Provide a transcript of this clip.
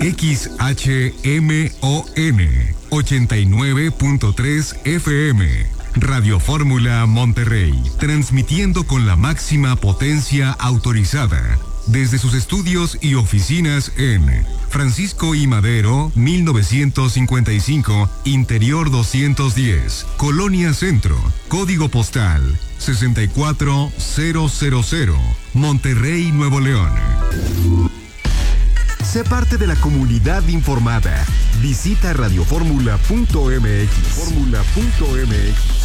XHMON 89.3 FM. Radio Fórmula Monterrey, transmitiendo con la máxima potencia autorizada desde sus estudios y oficinas en Francisco I. Madero, 1955, Interior 210, Colonia Centro, Código Postal 64000, Monterrey, Nuevo León. Sé parte de la comunidad informada. Visita radioformula.mx.